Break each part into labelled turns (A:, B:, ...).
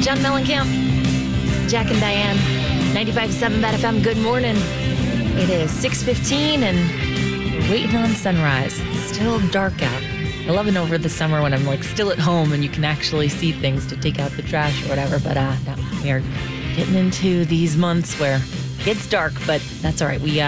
A: John Mellencamp, Jack and Diane, 95.7 Bat FM. Good morning. It is 6:15 and we're waiting on sunrise. It's still dark out. I love it over the summer when I'm like still at home and you can actually see things to take out the trash or whatever. But no, we're getting into these months where it's dark, but that's all right. We've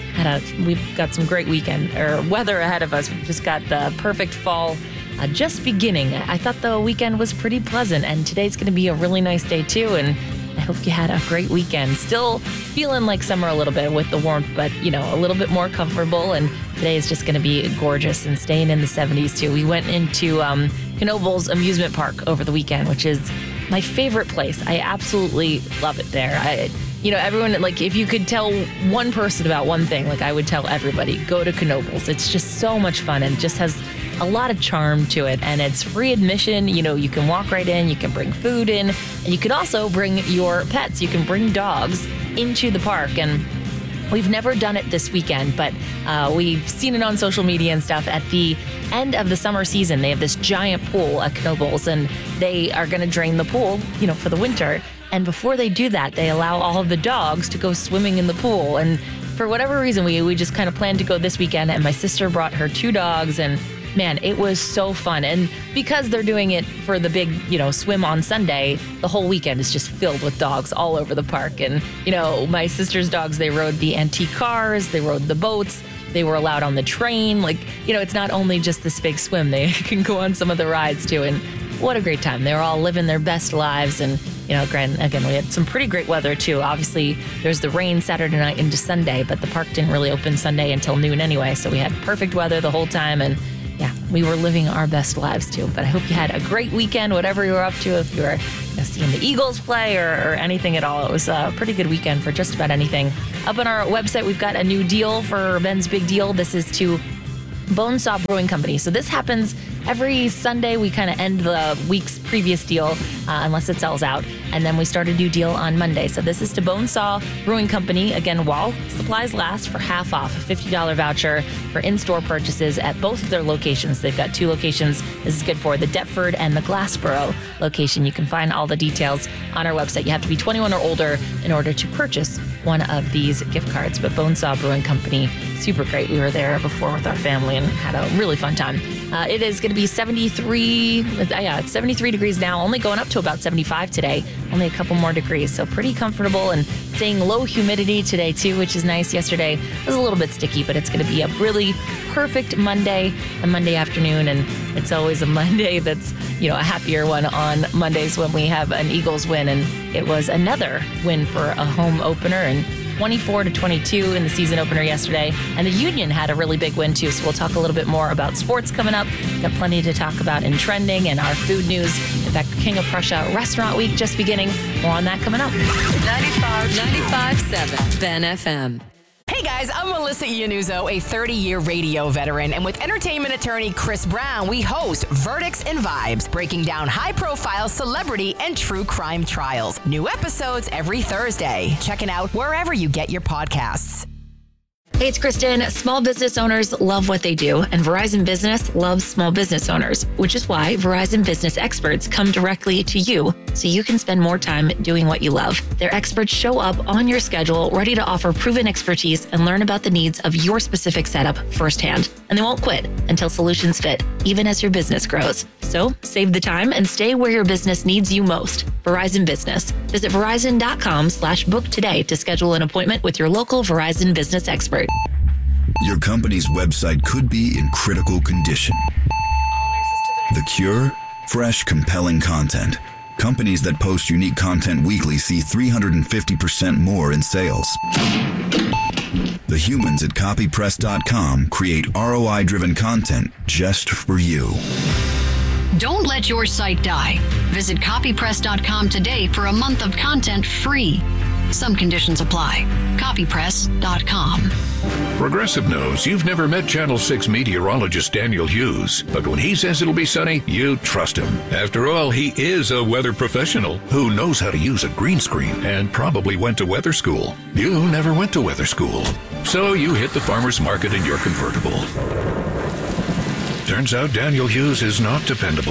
A: got some great weekend or weather ahead of us. We've just got the perfect fall just beginning. I thought the weekend was pretty pleasant, and today's going to be a really nice day too. And I hope you had a great weekend. Still feeling like summer a little bit with the warmth, but a little bit more comfortable. And today is just going to be gorgeous and staying in the 70s too. We went into Knoebels Amusement Park over the weekend, which is my favorite place. I absolutely love it there. Everyone, like, if you could tell one person about one thing, like, I would tell everybody, go to Knoebels. It's just so much fun and just has a lot of charm to it. And it's free admission. You can walk right in, you can bring food in, and you can also bring your pets. You can bring dogs into the park. And we've never done it this weekend, but we've seen it on social media and stuff. At the end of the summer season, they have this giant pool at Knoebels, and they are going to drain the pool, for the winter. And before they do that, they allow all of the dogs to go swimming in the pool. And for whatever reason, we just kind of planned to go this weekend, and my sister brought her 2 dogs, and man, it was so fun. And because they're doing it for the big, swim on Sunday, the whole weekend is just filled with dogs all over the park. And, my sister's dogs, they rode the antique cars, they rode the boats, they were allowed on the train. Like, it's not only just this big swim, they can go on some of the rides too. And what a great time. They were all living their best lives. And, again, we had some pretty great weather too. Obviously, there's the rain Saturday night into Sunday, but the park didn't really open Sunday until noon anyway. So we had perfect weather the whole time. And yeah, we were living our best lives too. But I hope you had a great weekend, whatever you were up to. If you were seeing the Eagles play or anything at all, it was a pretty good weekend for just about anything. Up on our website, we've got a new deal for Ben's Big Deal. This is to Bonesaw Brewing Company. So this happens every Sunday. We kind of end the week's previous deal unless it sells out. And then we start a new deal on Monday. So this is to Bonesaw Brewing Company. Again, while supplies last, for half off, a $50 voucher for in-store purchases at both of their locations. They've got 2 locations. This is good for the Deptford and the Glassboro location. You can find all the details on our website. You have to be 21 or older in order to purchase one of these gift cards. But Bonesaw Brewing Company, super great. We were there before with our family and had a really fun time. It is going to be 73. It's 73 degrees now, only going up to about 75 today. Only a couple more degrees, so pretty comfortable and staying low humidity today too, which is nice. Yesterday was a little bit sticky, but it's going to be a really perfect Monday, a Monday afternoon, and it's always a Monday that's, a happier one on Mondays when we have an Eagles win, and it was another win for a home opener, and 24-22 in the season opener yesterday. And the Union had a really big win too. So we'll talk a little bit more about sports coming up. Got plenty to talk about in trending and our food news. In fact, King of Prussia Restaurant Week just beginning. More on that coming up.
B: 95.7 Ben FM.
C: Hey guys, I'm Melissa Iannuzzo, a 30-year radio veteran, and with entertainment attorney Chris Brown, we host Verdicts and Vibes, breaking down high-profile celebrity and true crime trials. New episodes every Thursday. Check it out wherever you get your podcasts.
A: Hey, it's Kristen. Small business owners love what they do, and Verizon Business loves small business owners, which is why Verizon Business experts come directly to you so you can spend more time doing what you love. Their experts show up on your schedule, ready to offer proven expertise and learn about the needs of your specific setup firsthand. And they won't quit until solutions fit, even as your business grows. So save the time and stay where your business needs you most. Verizon Business. Visit Verizon.com/book today to schedule an appointment with your local Verizon Business expert.
D: Your company's website could be in critical condition. The cure? Fresh, compelling content. Companies that post unique content weekly see 350% more in sales. The humans at copypress.com create ROI-driven content just for you.
B: Don't let your site die. Visit copypress.com today for a month of content free. Some conditions apply. Copypress.com.
E: Progressive knows you've never met Channel 6 meteorologist Daniel Hughes, but when he says it'll be sunny, you trust him. After all, he is a weather professional who knows how to use a green screen and probably went to weather school. You never went to weather school, so you hit the farmer's market in your convertible. Turns out Daniel Hughes is not dependable.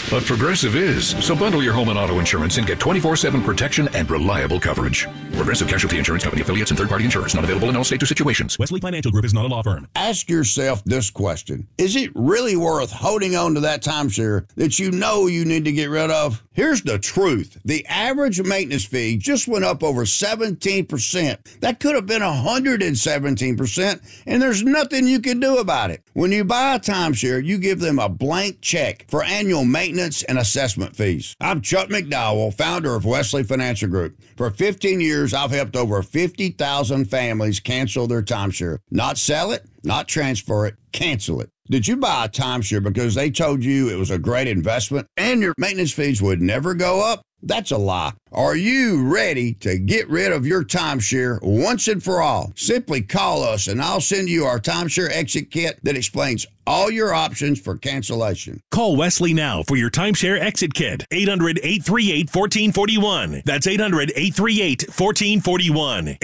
E: But Progressive is. So bundle your home and auto insurance and get 24/7 protection and reliable coverage. Progressive Casualty Insurance Company, affiliates, and third-party insurance. Not available in all states or situations.
F: Wesley Financial Group is not a law firm.
G: Ask yourself this question. Is it really worth holding on to that timeshare that you know you need to get rid of? Here's the truth. The average maintenance fee just went up over 17%. That could have been 117%, and there's nothing you can do about it. When you buy a timeshare, you give them a blank check for annual maintenance and assessment fees. I'm Chuck McDowell, founder of Wesley Financial Group. For 15 years, I've helped over 50,000 families cancel their timeshare. Not sell it, not transfer it, cancel it. Did you buy a timeshare because they told you it was a great investment and your maintenance fees would never go up? That's a lie. Are you ready to get rid of your timeshare once and for all? Simply call us and I'll send you our timeshare exit kit that explains all your options for cancellation.
F: Call Wesley now for your timeshare exit kit. 800-838-1441. That's 800-838-1441.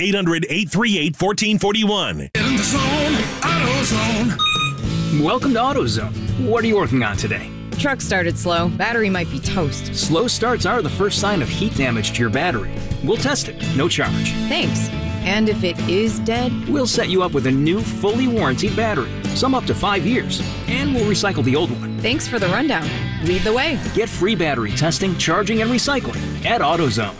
F: 800-838-1441.
H: In the zone, AutoZone.
I: Welcome to AutoZone. What are you working on today?
J: Truck started slow. Battery might be toast.
I: Slow starts are the first sign of heat damage to your battery. We'll test it, no charge.
J: Thanks. And if it is dead?
I: We'll set you up with a new, fully warranted battery, some up to 5 years, and we'll recycle the old one.
J: Thanks for the rundown. Lead the way.
I: Get free battery testing, charging, and recycling at AutoZone.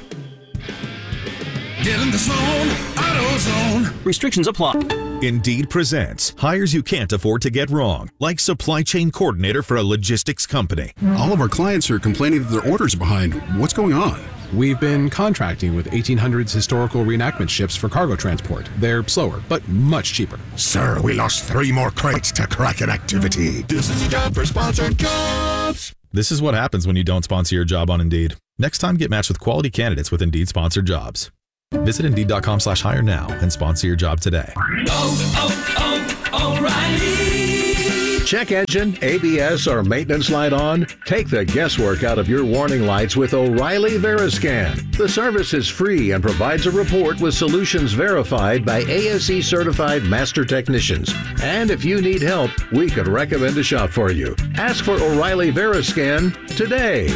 H: Get in the zone, AutoZone.
I: Restrictions apply.
K: Indeed presents hires you can't afford to get wrong, like supply chain coordinator for a logistics company.
L: All of our clients are complaining that their orders are behind. What's going on?
M: We've been contracting with 1800s historical reenactment ships for cargo transport. They're slower, but much cheaper.
L: Sir, we lost 3 more crates to Kraken activity. This is a job for sponsored jobs.
K: This is what happens when you don't sponsor your job on Indeed. Next time, get matched with quality candidates with Indeed sponsored jobs. Visit Indeed.com/hire now and sponsor your job today.
N: O'Reilly. Check engine, ABS, or maintenance light on? Take the guesswork out of your warning lights with O'Reilly Veriscan. The service is free and provides a report with solutions verified by ASE certified master technicians. And if you need help, we could recommend a shop for you. Ask for O'Reilly Veriscan today.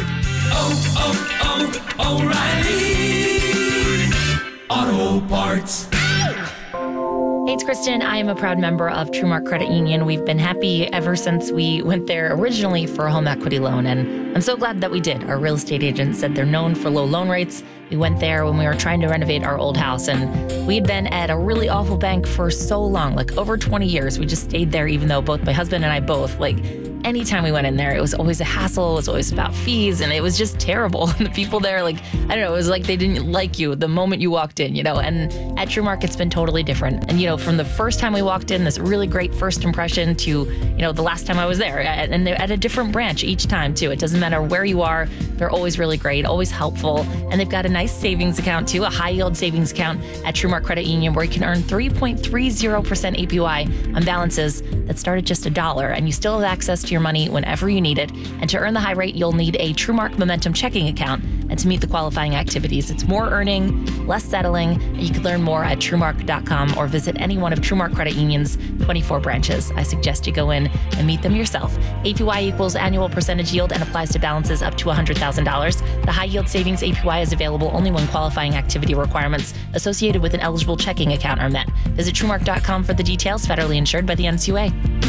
H: O'Reilly Auto Parts.
A: Hey, it's Kristen. I am a proud member of TrueMark Credit Union. We've been happy ever since we went there originally for a home equity loan, and I'm so glad that we did. Our real estate agent said they're known for low loan rates. We went there when we were trying to renovate our old house, and we had been at a really awful bank for so long, like over 20 years. We just stayed there, even though both my husband and I both, anytime we went in there, it was always a hassle. It was always about fees, and it was just terrible. And the people there, I don't know, it was like they didn't like you the moment you walked in, and at TrueMark, it's been totally different. And, from the first time we walked in, this really great first impression to, the last time I was there, and they're at a different branch each time, too. It doesn't matter where you are. They're always really great, always helpful. And they've got a nice savings account, too, a high-yield savings account at TrueMark Credit Union where you can earn 3.30% APY on balances that start at just $1, and you still have access to your money whenever you need it. And to earn the high rate, you'll need a TrueMark Momentum checking account. And to meet the qualifying activities, it's more earning, less settling. You can learn more at TrueMark.com or visit any one of TrueMark Credit Union's 24 branches. I suggest you go in and meet them yourself. APY equals annual percentage yield and applies to balances up to $100,000. The high yield savings APY is available only when qualifying activity requirements associated with an eligible checking account are met. Visit TrueMark.com for the details. Federally insured by the NCUA.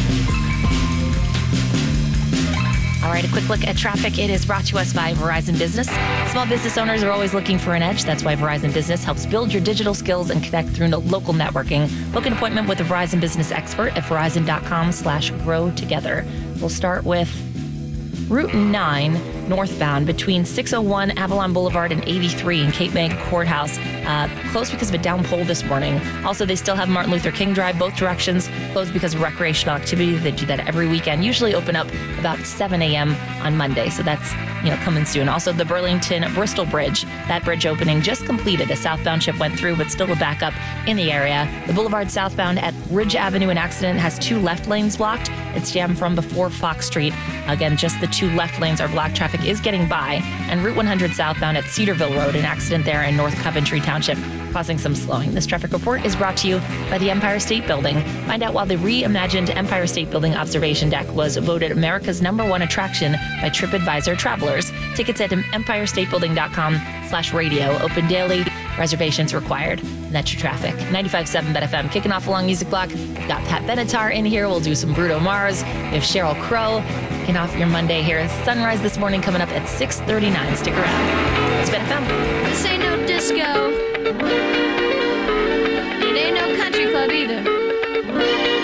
A: All right, a quick look at traffic. It is brought to us by Verizon Business. Small business owners are always looking for an edge. That's why Verizon Business helps build your digital skills and connect through local networking. Book an appointment with a Verizon Business expert at verizon.com/grow together. We'll start with Route 9 northbound between 601 Avalon Boulevard and 83 in Cape May Courthouse. Closed because of a down pole this morning. Also, they still have Martin Luther King Drive, both directions closed because of recreational activity. They do that every weekend, usually open up about 7 a.m. on Monday. So that's, coming soon. Also, the Burlington-Bristol Bridge, that bridge opening just completed. A southbound ship went through, but still a backup in the area. The Boulevard southbound at Ridge Avenue, an accident has 2 left lanes blocked. It's jammed from before Fox Street. Again, just the 2 left lanes are blocked. Traffic is getting by. and Route 100 southbound at Cedarville Road. An accident there in North Coventry Township, causing some slowing. This traffic report is brought to you by the Empire State Building. Find out why the reimagined Empire State Building observation deck was voted America's #1 attraction by TripAdvisor travelers. Tickets at empirestatebuilding.com/radio. Open daily. Reservations required. And that's your traffic. 95.7 Bet FM kicking off along Music Block. We've got Pat Benatar in here. We'll do some Bruno Mars. We have Sheryl Crow kicking off your Monday here. Sunrise this morning coming up at 6:39. Stick around. It's Bet FM.
O: This ain't no disco. It ain't no country club either.